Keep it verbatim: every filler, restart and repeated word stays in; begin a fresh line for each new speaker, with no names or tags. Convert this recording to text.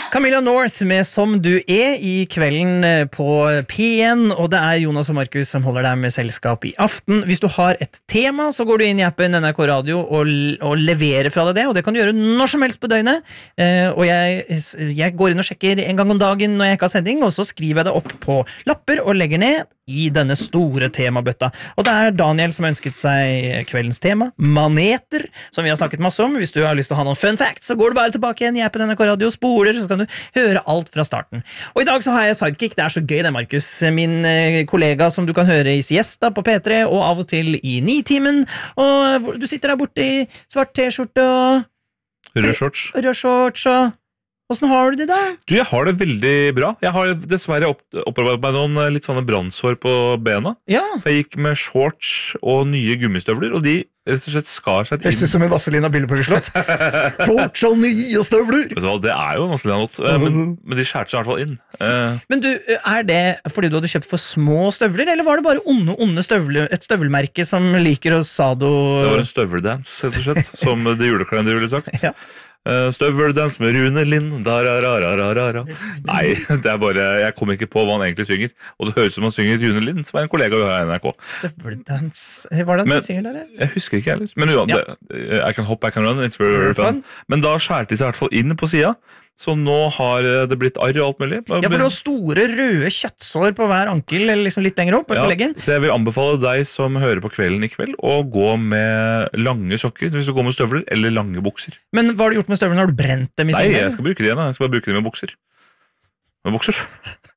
Camilla North med Som du er i kvelden på P en, og det er Jonas og Markus som holder deg med selskap i aften. Hvis du har et tema, så går du inn i appen N R K Radio og, og leverer fra deg det, og det kan du gjøre når som helst på døgnet. Eh, og jeg, jeg går inn og sjekker en gang om dagen når jeg ikke har sending, og så skriver jeg det opp på lapper og legger ned i denne store temabøtta. Og det er Daniel som har ønsket seg kveldens tema, maneter, som vi har snakket masse om. Hvis du har lyst til å ha noen fun facts, så går du bare tilbake igjen i appen N R K Radio og spoler, så kan du høre alt fra starten. Og i dag så har jeg sidekick. Det er så gøy det, Markus. Min eh, kollega som du kan høre i Siesta på P tre, og av og til i Nitimen. Og du sitter der borte i svart t-skjorte og
Rød shorts.
Rød shorts og hvordan har du det da?
Du, jeg har det veldig bra. Jeg har dessverre opp, opparbeidet meg noen litt sånne brannsår på bena.
Ja.
For jeg gikk med shorts og nye gummistøvler, og de rett og slett skar seg inn.
Jeg synes som en Vaselina Bille på slott. Shorts og nye støvler!
Vet du hva, det er jo en Vaselina-not, men, men de skjærte seg i hvert fall inn. Uh,
men du, er det fordi du hadde kjøpt for små støvler, eller var det bare onde, onde støvler, et støvelmerke som liker å sado...
Det var en støveldance, rett og slett, som det julekalender ville sagt.
Ja.
Uh, støveldans med Rune Lind da, ra, ra, ra, ra, ra. Nei, det er bare jeg kommer ikke på hva han egentlig synger. Og det høres som han synger Rune Lind, som er en kollega vi har i N R K.
Støveldans, hva er det han synger der?
Jeg husker ikke heller. Men ja,
ja.
det, I can hop, I can run, it's very fun. Men da skjærte de seg i hvert fall inn på siden. Så nå har det blitt arr og alt mulig.
Ja, for du har store røde kjøttsår på hver ankel, eller liksom litt lenger opp, ja, på leggen.
Så jeg vil anbefale deg som hører på kvelden i kveld, å gå med lange sokker, hvis du går med støvler, eller lange bukser.
Men hva har du gjort med støvlene? Har du brent dem i
Nei,
sengen?
jeg skal bruke dem igjen. Jeg skal bare bruke dem med bukser. Med bukser.